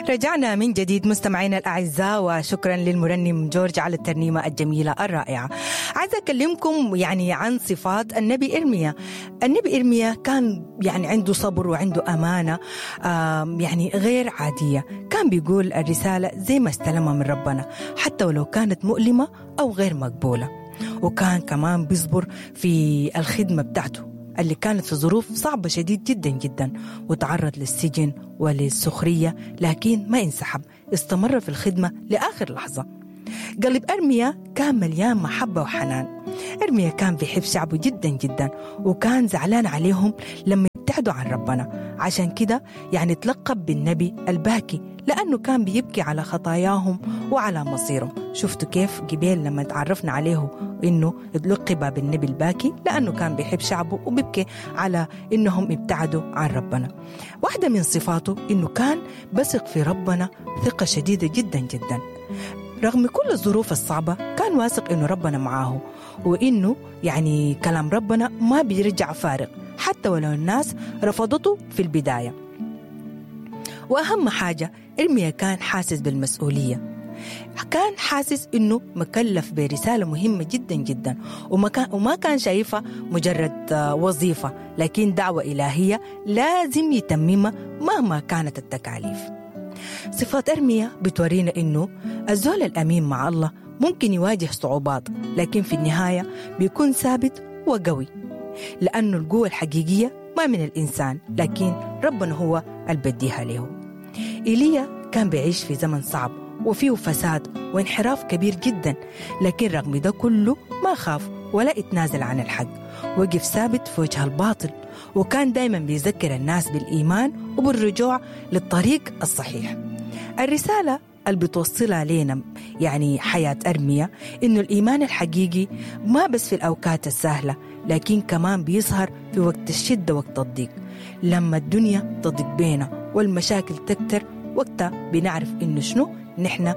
رجعنا من جديد مستمعينا الأعزاء، وشكرا للمرنم جورج على الترنيمة الجميلة الرائعة. عايزة أكلمكم عن صفات النبي إرميا. النبي إرميا كان عنده صبر وعنده أمانة غير عادية. كان بيقول الرسالة زي ما استلمها من ربنا حتى ولو كانت مؤلمة أو غير مقبولة، وكان كمان بيصبر في الخدمة بتاعته اللي كانت في ظروف صعبة شديد جدا جدا، وتعرض للسجن وللسخرية، لكن ما انسحب، استمر في الخدمة لآخر لحظة. قلب أرميا كان مليان محبة وحنان. أرميا كان بيحب شعبه جدا جدا، وكان زعلان عليهم لما ابتعدوا عن ربنا. عشان كده تلقب بالنبي الباكي، لأنه كان بيبكي على خطاياهم وعلى مصيرهم. شفتوا كيف قبيل لما تعرفنا عليه إنه لقب بالنبي الباكي؟ لأنه كان بيحب شعبه وبيبكي على إنهم ابتعدوا عن ربنا. واحدة من صفاته إنه كان بثق في ربنا ثقة شديدة جدا جدا. رغم كل الظروف الصعبة كان واثق إنه ربنا معاه، وإنه كلام ربنا ما بيرجع فارغ حتى ولو الناس رفضته في البداية. وأهم حاجة، إرميا كان حاسس بالمسؤولية، كان حاسس إنه مكلف برسالة مهمة جدا جدا، وما كان شايفها مجرد وظيفة، لكن دعوة إلهية لازم يتممها مهما كانت التكاليف. صفات إرميا بتورينا إنه الزول الأمين مع الله ممكن يواجه صعوبات، لكن في النهاية بيكون ثابت وقوي، لأنه القوة الحقيقية ما من الإنسان، لكن ربنا هو البديها له. إيليا كان بيعيش في زمن صعب وفيه فساد وانحراف كبير جدا، لكن رغم ده كله ما خاف ولا اتنازل عن الحق، وقف ثابت في وجه الباطل، وكان دايما بيذكر الناس بالإيمان وبالرجوع للطريق الصحيح. الرسالة اللي بتوصلها لنا حياة أرميا إنه الإيمان الحقيقي ما بس في الأوقات السهلة، لكن كمان بيظهر في وقت الشدة، وقت الضيق، لما الدنيا تضيق بينا والمشاكل تكتر، وقتها بنعرف إنه شنو نحن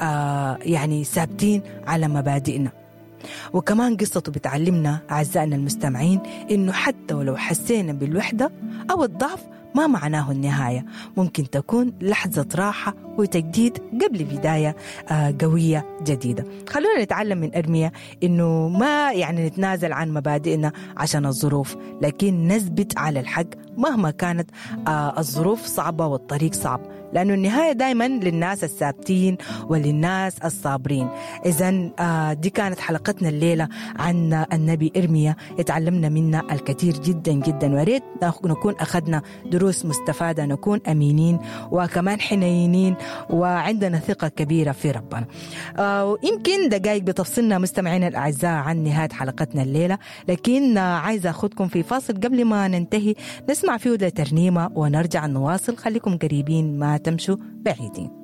ثابتين على مبادئنا. وكمان قصته بتعلمنا أعزائنا المستمعين إنه حتى ولو حسينا بالوحدة أو الضعف ما معناه النهاية، ممكن تكون لحظة راحة وتجديد قبل بداية قوية جديدة. خلونا نتعلم من أرميا إنه ما نتنازل عن مبادئنا عشان الظروف، لكن نثبت على الحق مهما كانت الظروف صعبة والطريق صعب، لأنه النهاية دايما للناس الثابتين وللناس الصابرين. إذن دي كانت حلقتنا الليلة عن النبي إرميا، اتعلمنا منها الكثير جدا جدا، وريت نكون أخذنا دروس مستفادة، نكون أمينين وكمان حنينين وعندنا ثقة كبيرة في ربنا. يمكن دقائق بتفصلنا مستمعين الأعزاء عن نهاية حلقتنا الليلة، لكن عايزة أخذكم في فاصل قبل ما ننتهي نسمع فيه ترنيمة ونرجع نواصل. خليكم قريبين، ما تمشوا بعيدين.